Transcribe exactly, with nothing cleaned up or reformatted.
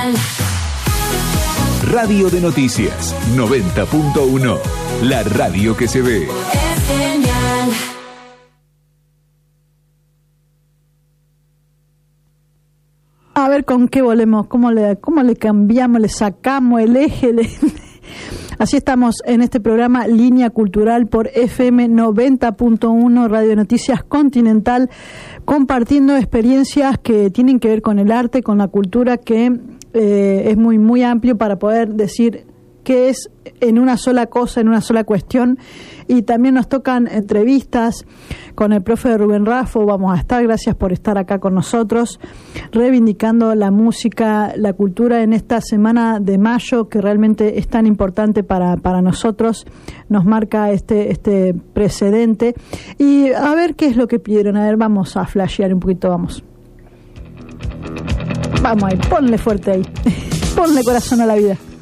Radio de Noticias noventa punto uno, la radio que se ve. A ver con qué volvemos, cómo le, cómo le cambiamos, le sacamos el eje. Le... Así estamos en este programa Línea Cultural por F M noventa punto uno, Radio Noticias Continental, compartiendo experiencias que tienen que ver con el arte, con la cultura, que eh, es muy, muy amplio para poder decir qué es en una sola cosa, en una sola cuestión. Y también nos tocan entrevistas con el profe Rubén Raffo. Vamos a estar, gracias por estar acá con nosotros, reivindicando la música, la cultura en esta semana de mayo, que realmente es tan importante para, para nosotros, nos marca este, este precedente. Y a ver qué es lo que pidieron. A ver, vamos a flashear un poquito, vamos. Vamos ahí, ponle fuerte ahí, ponle corazón a la vida.